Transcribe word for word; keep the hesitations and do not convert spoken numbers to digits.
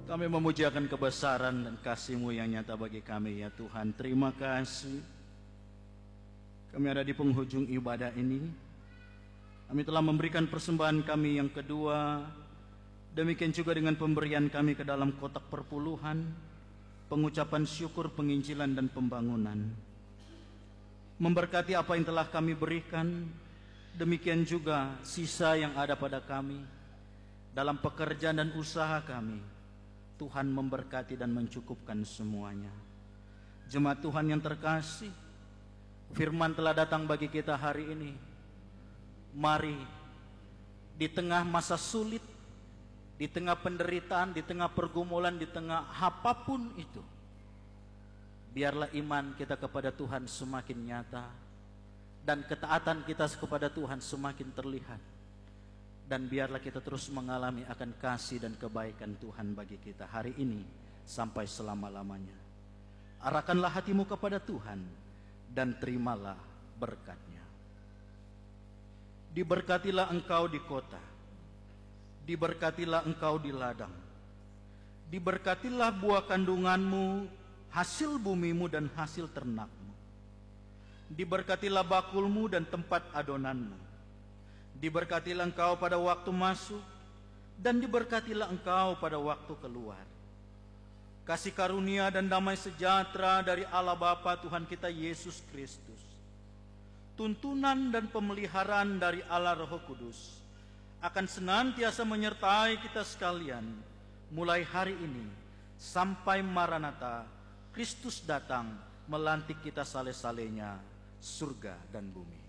Kami memuji akan kebesaran dan kasih-Mu yang nyata bagi kami, ya Tuhan. Terima kasih. Kami ada di penghujung ibadah ini. Kami telah memberikan persembahan kami yang kedua. Demikian juga dengan pemberian kami ke dalam kotak perpuluhan, pengucapan syukur, penginjilan, dan pembangunan. Memberkati apa yang telah kami berikan, demikian juga sisa yang ada pada kami dalam pekerjaan dan usaha kami. Tuhan memberkati dan mencukupkan semuanya. Jemaat Tuhan yang terkasih, firman telah datang bagi kita hari ini. Mari di tengah masa sulit, di tengah penderitaan, di tengah pergumulan, di tengah apapun itu, biarlah iman kita kepada Tuhan semakin nyata dan ketaatan kita kepada Tuhan semakin terlihat. Dan biarlah kita terus mengalami akan kasih dan kebaikan Tuhan bagi kita hari ini sampai selama-lamanya. Arahkanlah hatimu kepada Tuhan dan terimalah berkat-Nya. Diberkatilah engkau di kota, diberkatilah engkau di ladang, diberkatilah buah kandunganmu, hasil bumimu dan hasil ternakmu. Diberkatilah bakulmu dan tempat adonanmu. Diberkatilah engkau pada waktu masuk, dan diberkatilah engkau pada waktu keluar. Kasih karunia dan damai sejahtera dari Allah Bapa Tuhan kita Yesus Kristus, tuntunan dan pemeliharaan dari Allah Roh Kudus akan senantiasa menyertai kita sekalian, mulai hari ini sampai Maranatha, Kristus datang melantik kita sale-salenya surga dan bumi.